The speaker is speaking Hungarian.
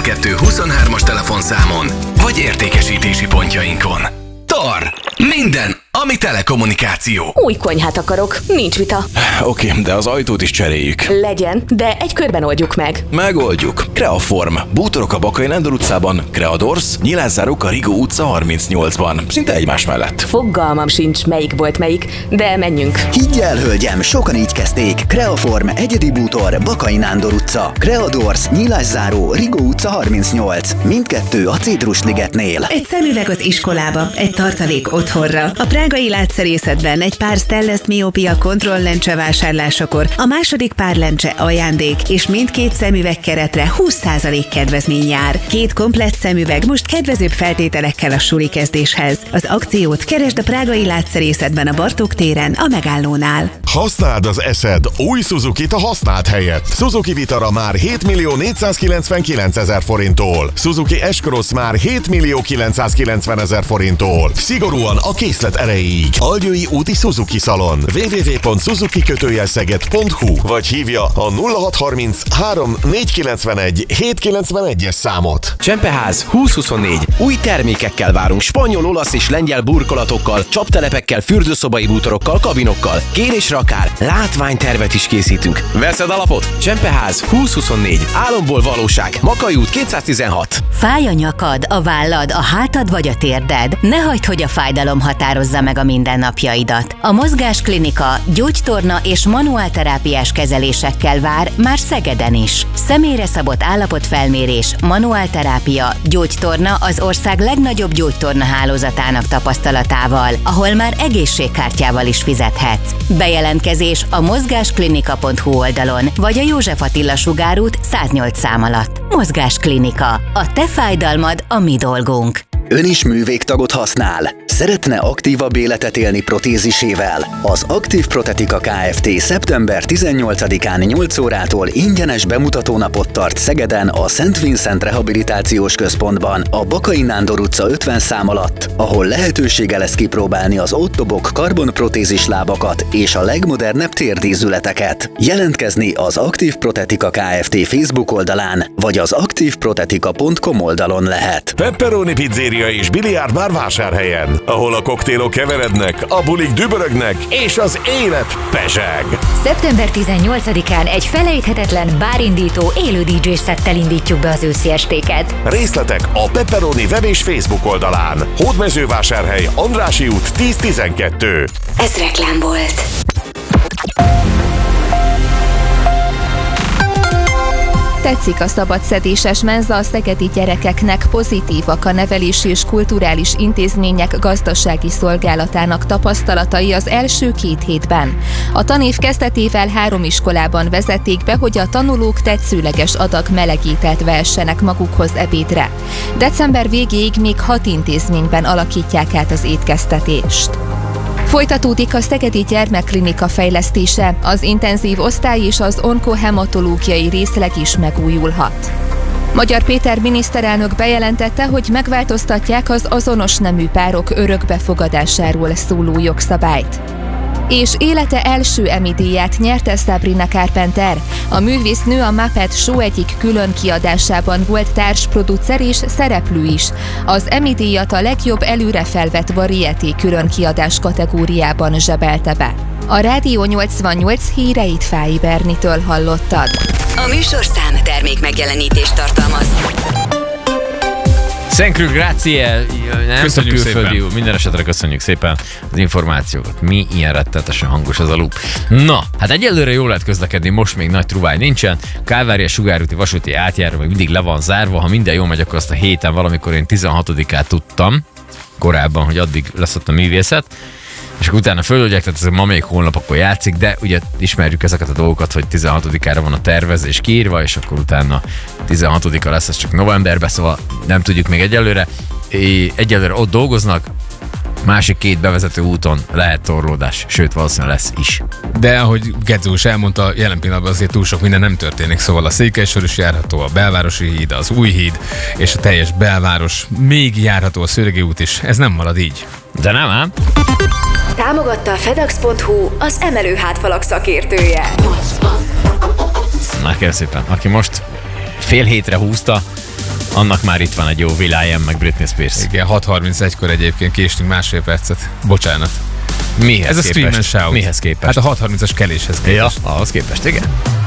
12 23-as telefonszámon, vagy értékesítési pontjainkon. TAR. Minden, ami telekommunikáció. Új konyhát akarok, nincs vita. Oké, de az ajtót is cseréljük. Legyen, de egy körben oldjuk meg. Megoldjuk. Kreaform. Bútorok a Bakai Nándor utcában, Kreadors, nyilászárok a Rigó utca 38-ban. Szinte egymás mellett. Fogalmam sincs, melyik volt melyik, de menjünk. Higgyel, hölgyem, sokan így kezdték. Kreaform, egyedi bútor, Bakai Nándor utca. Kreadors, nyilászáró, Rigó utca 38. Mindkettő a Citrusligetnél. Egy szemüveg az iskolába, egy tartalék otthonra. A prágai látszerészetben egy pár Stellest miópia kontrolllencse vásárlásakor a második pár lencse ajándék, és mindkét szemüveg keretre 20% kedvezmény jár. Két komplett szemüveg most kedvezőbb feltételekkel a suli kezdéshez. Az akciót keresd a prágai látszerészetben a Bartók téren, a megállónál. Használd az eszed új Suzukit a használt helyett. Suzuki Vitara már 7.499.000 forinttól. Suzuki S-Cross már 7.990.000 forinttól. Szigorúan a készlet erejéig. Algyői úti Suzuki Szalon. www.suzukikötőjelszeged.hu vagy hívja a 0630 3 491 791-es számot. Csempeház 2024. Új termékekkel várunk, spanyol, olasz és lengyel burkolatokkal, csaptelepekkel, fürdőszobai bútorokkal, kabinokkal. Kérésre akár látványtervet is készítünk. Veszed a lapot? Csempeház 2024. Álomból valóság. Makai út 216. Fáj a nyakad, a vállad, a hátad vagy a térded? Ne hagyd, hogy a fájdalom határozza meg a mindennapjaidat. A Mozgásklinika gyógytorna és manuálterápiás kezelésekkel vár már Szegeden is. Személyre szabott állapotfelmérés, manuálterápia, gyógytorna az ország legnagyobb gyógytorna hálózatának tapasztalatával, ahol már egészségkártyával is fizethetsz. Bejelentkezés a mozgásklinika.hu oldalon, vagy a József Attila sugárút 108 szám alatt. Mozgásklinika. A te fájdalmad a mi dolgunk. Ön is művégtagot használ? Szeretne aktívabb életet élni protézisével? Az Aktív Protetika Kft. Szeptember 18-án 8 órától ingyenes bemutatónapot tart Szegeden a Szent Vincent Rehabilitációs Központban, a Bakai Nándor utca 50 szám alatt, ahol lehetősége lesz kipróbálni az ottobok karbonprotézis lábakat és a legmodernebb térdízületeket. Jelentkezni az Aktív Protetika Kft. Facebook oldalán, vagy az aktívprotetika.com oldalon lehet. Pepperoni Pizzeria és biliárdbár Vásárhelyen, ahol a koktélok keverednek, a bulik dübörögnek, és az élet pezseg. Szeptember 18-án egy felejthetetlen bárindító élő DJ szettel indítjuk be az őszi estéket. Részletek a Pepperoni web és Facebook oldalán. Hódmezővásárhely, Andrássy út 10-12. Ez reklám volt. Tetszik a szabadszedéses menza a szegedi gyerekeknek, pozitívak a nevelési és kulturális intézmények gazdasági szolgálatának tapasztalatai az első 2 hétben. A tanév kezdetével 3 iskolában vezették be, hogy a tanulók tetszőleges adag melegételt vehessenek magukhoz ebédre. December végéig még 6 intézményben alakítják át az étkeztetést. Folytatódik a Szegedi Gyermekklinika fejlesztése, az intenzív osztály és az onkohematológiai részleg is megújulhat. Magyar Péter miniszterelnök bejelentette, hogy megváltoztatják az azonos nemű párok örökbefogadásáról szóló jogszabályt. És élete első Emmy-díját nyerte Sabrina Carpenter. A művésznő a Muppet Show egyik külön kiadásában volt társproducer és szereplő is. Az Emmy-díjat a legjobb előre felvett variety külön kiadás kategóriában zsebelte be. A Rádió 88 híreit Fáy Bernitől hallottad. A műsorszám termék megjelenítést tartalmaz. Szenkről, grazie, nem köszönjük külföldi, minden esetre köszönjük szépen az információkat. Mi ilyen rettenetesen hangos az a loop. Na, hát egyelőre jól lehet közlekedni, most még nagy truváj nincsen. Kálvária sugárúti vasúti átjáró még mindig le van zárva, ha minden jól megy, akkor azt a héten valamikor én 16-át tudtam, korábban, hogy addig lesz ott a művészet. És akkor utána fölöldják, tehát ez ma még holnap akkor játszik, de ugye ismerjük ezeket a dolgokat, hogy 16-ára van a tervezés kiírva, és akkor utána 16-a lesz, ez csak novemberben, szóval nem tudjuk még egyelőre. Egyelőre ott dolgoznak, másik 2 bevezető úton lehet torlódás, sőt valószínűleg lesz is. De ahogy Gedzó is elmondta, jelen pillanatban azért túl sok minden nem történik, szóval a Székelyshor is járható, a Belvárosi híd, az Új híd és a teljes belváros, még járható a Szőlegi út is, ez nem marad így. De nem ám? Támogatta a fedex.hu, az emelő hátfalak szakértője. Na kérem szépen, aki most fél hétre húzta, Annak már itt van egy jó Will.i.am meg Britney Spears. Igen, 6:31-kor egyébként késtünk másfél percet. Bocsánat. Mihez Ez képest? a Scream and Shout. Mihez képest? Hát a 6:30-as keléshez képest. Ja, ahhoz képest, igen.